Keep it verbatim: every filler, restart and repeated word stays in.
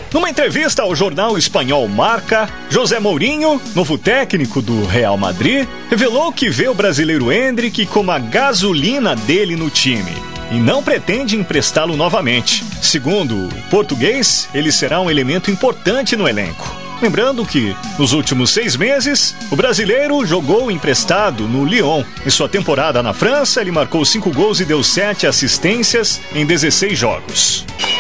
Numa entrevista ao jornal espanhol Marca, José Mourinho, novo técnico do Real Madrid, revelou que vê o brasileiro Endrick como a gasolina dele no time e não pretende emprestá-lo novamente. Segundo o português, ele será um elemento importante no elenco. Lembrando que, nos últimos seis meses, o brasileiro jogou emprestado no Lyon. Em sua temporada na França, ele marcou cinco gols e deu sete assistências em dezesseis jogos.